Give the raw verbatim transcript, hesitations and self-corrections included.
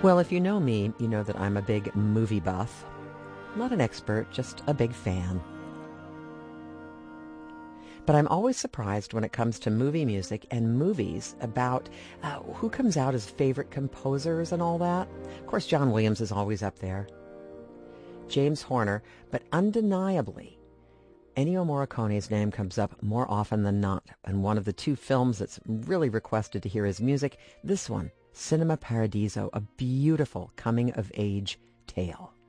Well, if you know me, you know that I'm a big movie buff. Not an expert, just a big fan. But I'm always surprised when it comes to movie music and movies about uh, who comes out as favorite composers and all that. Of course, John Williams is always up there. James Horner, but undeniably, Ennio Morricone's name comes up more often than not. And one of the two films that's really requested to hear his music, this one, Cinema Paradiso, a beautiful coming-of-age tale.